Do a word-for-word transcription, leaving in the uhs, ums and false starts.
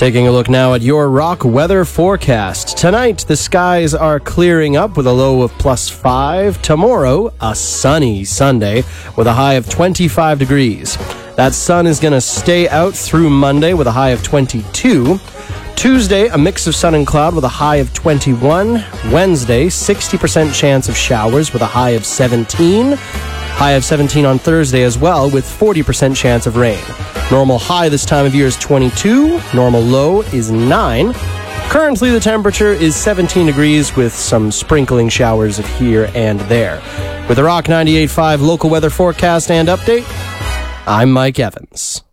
Taking a look now at your Rock weather forecast. Tonight, the skies are clearing up with a low of plus five. Tomorrow, a sunny Sunday with a high of twenty-five degrees. That sun is going to stay out through Monday with a high of twenty-two. Tuesday, a mix of sun and cloud with a high of twenty-one. Wednesday, sixty percent chance of showers with a high of seventeen. High of seventeen on Thursday as well, with forty percent chance of rain. Normal high this time of year is twenty-two. Normal low is nine. Currently, the temperature is seventeen degrees with some sprinkling showers of here and there. With the Rock ninety-eight point five local weather forecast and update, I'm Mike Evans.